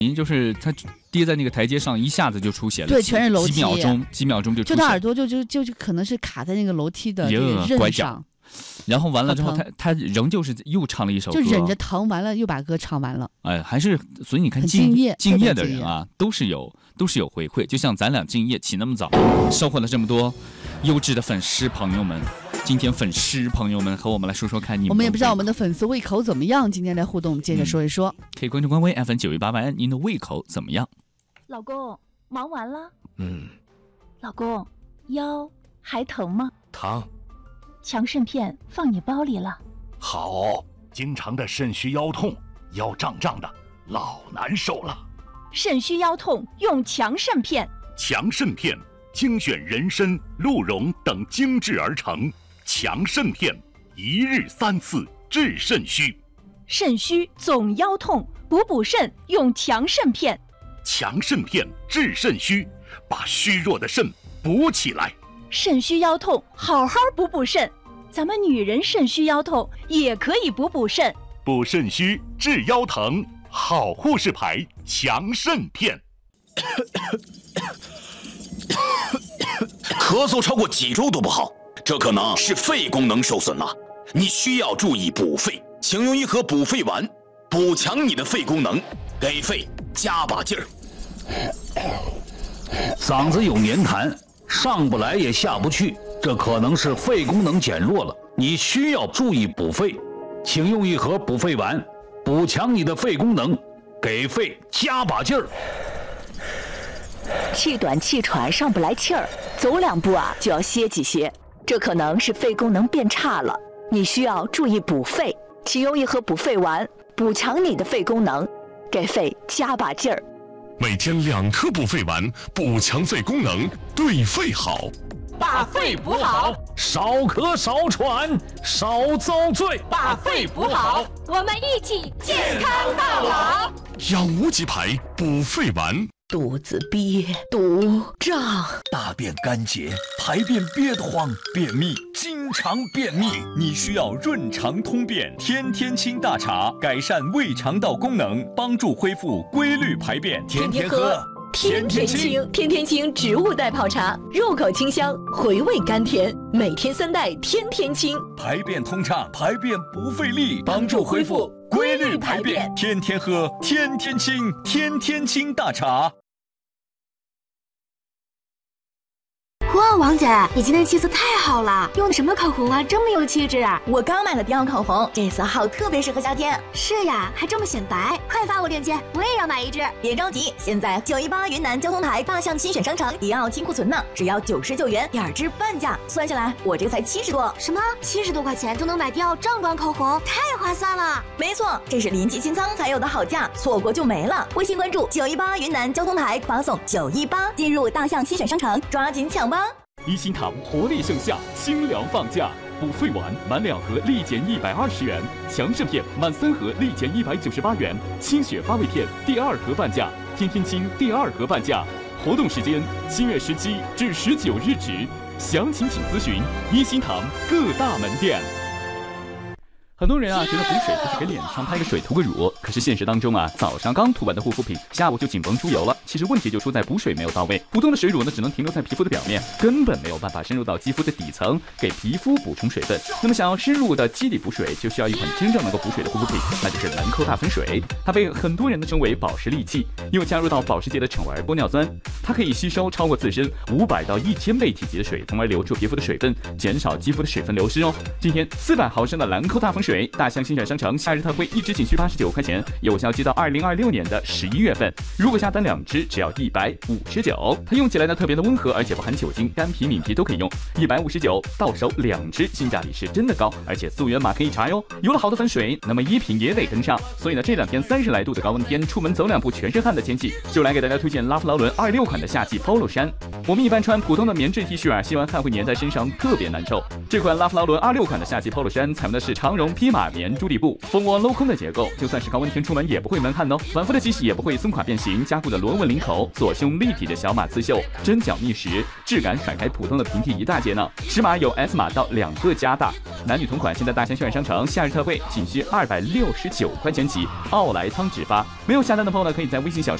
就是它跌在那个台阶上，一下子就出血了， 对，全是楼梯， 几秒钟就出血， 就他耳朵就可能是卡在那个楼梯的这个刃上。 然后完了之后，他仍旧是又唱了一首歌， 就忍着疼，完了又把歌唱完了。 哎，还是所以你看敬业的人啊，都是有回馈。就像咱俩敬业起那么早，收获了这么多优质的粉丝朋友们。今天粉丝朋友们和我们来说说看你们， 我们也不知道我们的粉丝胃口怎么样。今天来互动，接着说一说。 可以关注官微 FM918晚安，您的胃口怎么样？ 老公，忙完了？老公，腰还疼吗？ 疼。 强肾片放你包里了。 好，经常的肾虚腰痛，腰胀胀的，老难受了。 肾虚腰痛用强肾片。 强肾片精选人参、鹿茸等精制而成，强肾片一日3次治肾虚。 肾虚总腰痛，补肾用强肾片。 强肾片治肾虚，把虚弱的肾补起来。 肾虚腰痛，好好补肾。咱们女人肾虚腰痛也可以补肾。 补肾虚治腰疼，好护士牌强肾片。 咳嗽超过几周都不好，这可能是肺功能受损了。你需要注意补肺，请用一盒补肺丸，补强你的肺功能，给肺加把劲儿。 嗓子有黏痰，上不来也下不去，这可能是肺功能减弱了，你需要注意补肺，请用一盒补肺丸，补强你的肺功能，给肺加把劲儿。 气短气喘上不来气儿，走2步就要歇几歇，这可能是肺功能变差了，你需要注意补肺，请用一盒补肺丸，补强你的肺功能，给肺加把劲儿。 每天2颗补肺丸，补强肺功能，对肺好。 把肺补好， 少咳少喘少遭罪。 把肺补好， 我们一起健康到老。 养无极牌补肺丸。 肚子憋、堵、胀， 大便干结，排便憋得慌，便秘，经常便秘，你需要润肠通便天天清大茶，改善胃肠道功能，帮助恢复规律排便。天天喝， 天天清。天天清植物代泡茶，入口清香，回味甘甜，每天3袋，天天清， 排便通畅，排便不费力，帮助恢复规律排便。天天喝，天天清，天天清大茶。 哇，王姐，你今天气色太好了，用的什么口红啊，这么有气质啊！ 我刚买了迪奥口红，这色号特别适合夏天。 是呀，还这么显白，快发我链接，我也要买一支。 别着急，现在918云南交通台大象新选商场迪奥清库存呢，只要99元，2支半价，算下来我这个才70多。 什么？70多块钱就能买迪奥正装口红，太划算了！ 没错，这是临期清仓才有的好价，错过就没了。微信关注918云南交通台，发送918进入大象新选商城，抓紧抢吧！ 一心堂活力盛夏，清凉放假，补肺丸满2盒立减120元，强肾片满3盒立减198元，清血发胃片第2盒半价，天天清第2盒半价。活动时间7月17至19日止，详情请咨询一心堂各大门店。很多人觉得补水就是给脸上拍个水涂个乳，可是现实当中早上刚涂完的护肤品，下午就紧绷出油了。其实问题就出在补水没有到位，普通的水乳呢只能停留在皮肤的表面，根本没有办法深入到肌肤的底层，给皮肤补充水分。那么想要深入的肌底补水，就需要一款真正能够补水的护肤品，那就是兰蔻大粉水。它被很多人呢称为保湿利器，因为加入到保时捷的橙丸玻尿酸，它可以吸收超过自身500到1000倍体积的水，从而留住皮肤的水分，减少肌肤的水分流失哦。今天400毫升的兰蔻大粉水，大象新选商城夏日特惠1支仅需89块钱，有效期到2026年的11月份。如果下单2支，只要159。它用起来呢特别的温和，而且不含酒精，干皮、敏皮都可以用。159到手2支，性价比是真的高，而且溯源码可以查哟。有了好的粉水，那么衣品也得跟上。所以呢，这2天30来度的高温天，出门走2步全身汗的天气，就来给大家推荐拉夫劳伦26款的夏季 Polo 衫。我们一般穿普通的棉质 T 恤洗完汗会粘在身上，特别难受。这款拉夫劳伦26款的夏季 Polo 衫采用的是长绒披马棉助力布，蜂窝镂空的结构，就算是高温天出门也不会闷汗哦。反复的洗也不会松垮变形，加固的螺纹领口，左胸立体的小码刺绣，针脚密实，质感甩开普通的平替一大截呢。尺码有 S 码到2个加大，男女同款，现在大型渲染商城夏日特惠，仅需269块钱起，奥莱仓直发。没有下单的朋友呢，可以在微信小